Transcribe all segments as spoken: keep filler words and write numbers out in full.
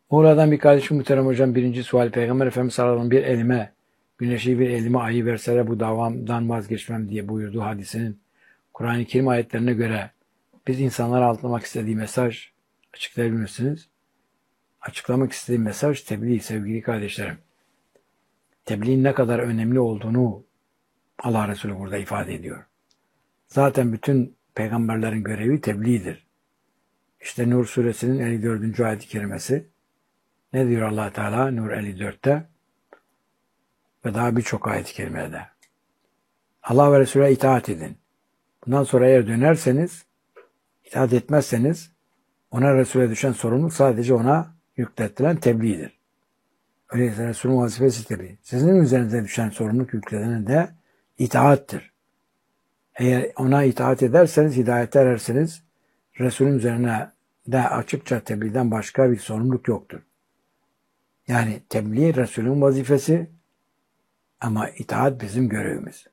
Oradan bir kardeşim muhterem hocam birinci sual Peygamber Efendimiz sallallahu aleyhi ve sellem bir elime güneşi bir elime ayı verseler bu davamdan vazgeçmem diye buyurduğu hadisinin Kur'an-ı Kerim ayetlerine göre biz insanlara anlatmak istediği mesaj açıklayabilir misiniz? Açıklamak istediğim mesaj tebliğ sevgili kardeşlerim. Tebliğin ne kadar önemli olduğunu Allah Resulü burada ifade ediyor. Zaten bütün peygamberlerin görevi tebliğdir. İşte Nur suresinin elli dördüncü ayet-i kerimesi. Ne diyor Allah Teala Nur elli dörtte ve daha birçok ayet-i kerimede. Allah ve Resul'e itaat edin. Bundan sonra eğer dönerseniz, itaat etmezseniz ona Resul'e düşen sorumluluk sadece ona yüklettiren tebliğdir. Öyleyse Resul'ün vazifesi tebliğ. Sizin üzerinize düşen sorumluluk yüklenenin de itaattir. Eğer ona itaat ederseniz, hidayete ererseniz Resul'ün üzerine de açıkça tebliğden başka bir sorumluluk yoktur. Yani tebliğ Resul'ün vazifesi ama itaat bizim görevimiz.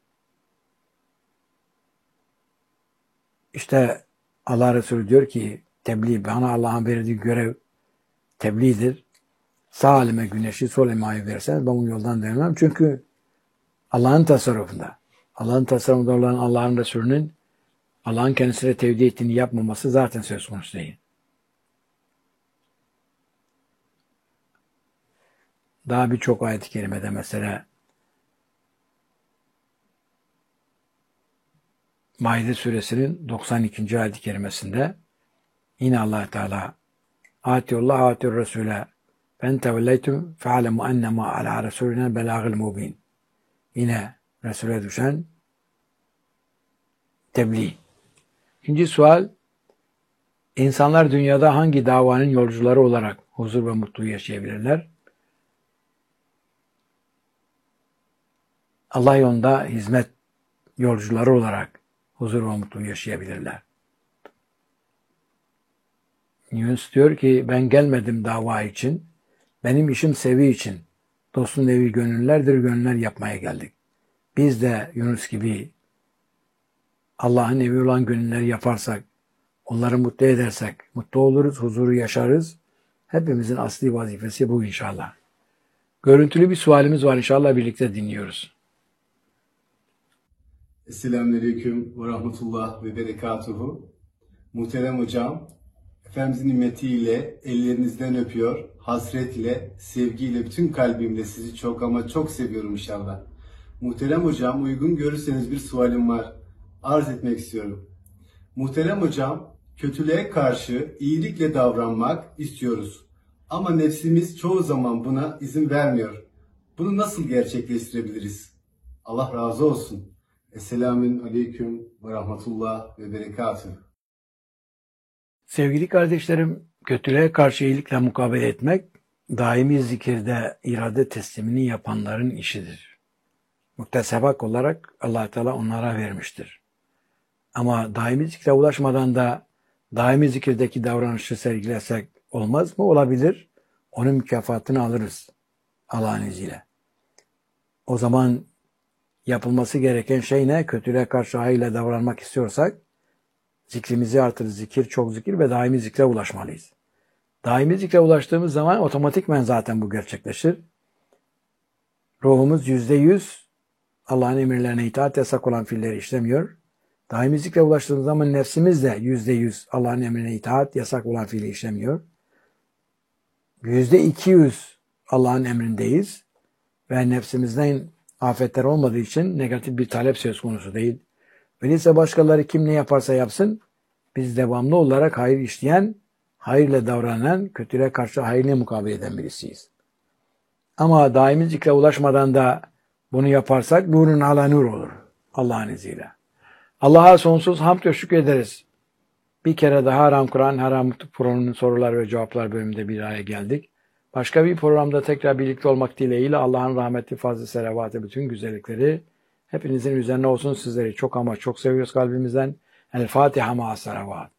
İşte Allah Resulü diyor ki tebliğ bana Allah'ın verdiği görev tebliğdir. Sağ elime güneşi sol elime ayı verseniz ben bu yoldan dönmem. Çünkü Allah'ın tasarrufunda. Allah'ın tasarrufunda olan Allah'ın Resulü'nün Allah'ın kendisine tevdi ettiğini yapmaması zaten söz konusu değil. Daha birçok ayet-i kerimede mesela Maide suresinin doksan ikinci ayet-i kerimesinde yine Allah Teala Atiyullah atiyur Resul'e ben tevelleytum fe'alemu ennema ala Resulüne belâgıl mubin. Yine Resul'e düşen tebliğ. İkinci sual, insanlar dünyada hangi davanın yolcuları olarak huzur ve mutluluğu yaşayabilirler? Allah yolunda hizmet yolcuları olarak huzur ve mutluluğu yaşayabilirler. Yunus diyor ki ben gelmedim dava için, benim işim sevi için. Dostun evi gönüllerdir, gönüller yapmaya geldik. Biz de Yunus gibi Allah'ın evi olan gönülleri yaparsak, onları mutlu edersek, mutlu oluruz, huzuru yaşarız. Hepimizin asli vazifesi bu inşallah. Görüntülü bir sualimiz var inşallah birlikte dinliyoruz. Selamünaleyküm ve rahmetullah ve berekatuhu. Muhterem hocam, Efendimizin nimetiyle ellerinizden öpüyor, hasretle, sevgiyle, bütün kalbimle sizi çok ama çok seviyorum inşallah. Muhterem hocam, uygun görürseniz bir sualim var. Arz etmek istiyorum. Muhterem hocam, kötülüğe karşı iyilikle davranmak istiyoruz. Ama nefsimiz çoğu zaman buna izin vermiyor. Bunu nasıl gerçekleştirebiliriz? Allah razı olsun. Esselamun aleyküm ve rahmetullah ve berekatuhu. Sevgili kardeşlerim, kötülüğe karşı iyilikle mukabele etmek, daimi zikirde irade teslimini yapanların işidir. Muktesebak olarak Allah Teala onlara vermiştir. Ama daimi zikre ulaşmadan da daimi zikirdeki davranışı sergilesek olmaz mı? Olabilir. Onun mükafatını alırız Allah'ın izniyle. O zaman yapılması gereken şey ne? Kötülüğe karşı hayırla davranmak istiyorsak zikrimizi artırırız. Zikir, çok zikir ve daimi zikre ulaşmalıyız. Daimi zikre ulaştığımız zaman otomatikmen zaten bu gerçekleşir. Ruhumuz yüzde yüz Allah'ın emirlerine itaat yasak olan fiilleri işlemiyor. Daimi zikre ulaştığımız zaman nefsimiz de yüzde yüz Allah'ın emrine itaat yasak olan fiili işlemiyor. Yüzde iki yüz Allah'ın emrindeyiz ve nefsimizden afetler olmadığı için negatif bir talep söz konusu değil. Öyleyse başkaları kim ne yaparsa yapsın, biz devamlı olarak hayır işleyen, hayırla davranan, kötülüğe karşı hayırla mukabele eden birisiyiz. Ama daimi zikre ulaşmadan da bunu yaparsak nurun ala nur olur Allah'ın izniyle. Allah'a sonsuz hamd ve şükür ederiz. Bir kere daha Haram Kur'an, Haram Mutluluk programının sorular ve cevaplar bölümünde bir araya geldik. Başka bir programda tekrar birlikte olmak dileğiyle Allah'ın rahmeti, fazl-ı selavatı, bütün güzellikleri hepinizin üzerine olsun. Sizleri çok ama çok seviyoruz kalbimizden. El Fatiha ma'a salavat.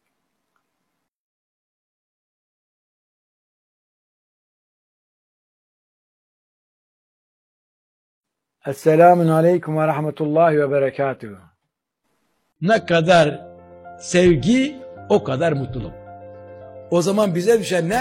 Esselamun aleyküm ve rahmetullahi ve berekatuhu. Ne kadar sevgi, o kadar mutluluk. O zaman bize düşen ne?